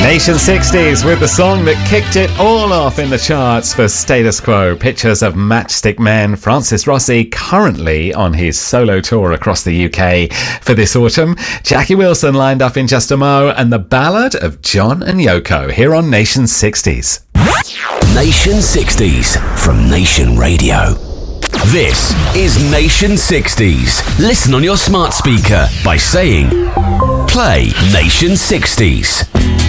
Nation 60s with the song that kicked it all off in the charts for Status Quo. Pictures of Matchstick Men. Francis Rossi currently on his solo tour across the UK for this autumn. Jackie Wilson lined up in just a mo, and the ballad of John and Yoko here on Nation 60s. Nation 60s from Nation Radio. This is Nation 60s. Listen on your smart speaker by saying, play Nation 60s.